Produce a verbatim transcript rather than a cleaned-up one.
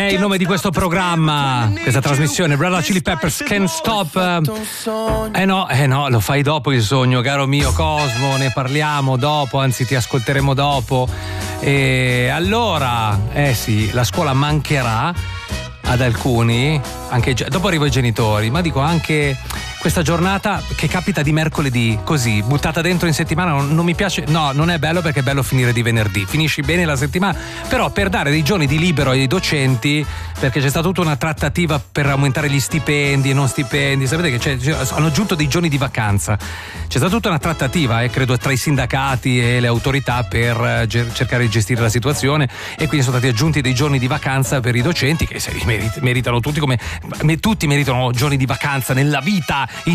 è il nome di questo programma, questa trasmissione, Red Hot Chili Peppers Can't Stop. Eh no, eh no, lo fai dopo il sogno, caro mio Cosmo, ne parliamo dopo, anzi ti ascolteremo dopo. E allora, eh sì, la scuola mancherà ad alcuni, anche dopo arrivo ai genitori, ma dico anche questa giornata che capita di mercoledì, così, buttata dentro in settimana, non, non mi piace, no, non è bello perché è bello finire di venerdì, finisci bene la settimana, però per dare dei giorni di libero ai docenti, perché c'è stata tutta una trattativa per aumentare gli stipendi e non stipendi, sapete che c'è, c'è, hanno aggiunto dei giorni di vacanza, c'è stata tutta una trattativa, eh, credo, tra i sindacati e le autorità per eh, cercare di gestire la situazione, e quindi sono stati aggiunti dei giorni di vacanza per i docenti che se li merit- meritano tutti, come tutti meritano giorni di vacanza nella vita.